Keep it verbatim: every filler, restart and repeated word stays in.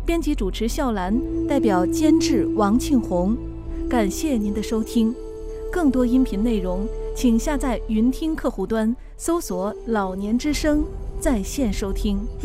编辑主持笑兰，代表监制王庆红。感谢您的收听，更多音频内容请下载云听客户端，搜索"老年之声"在线收听。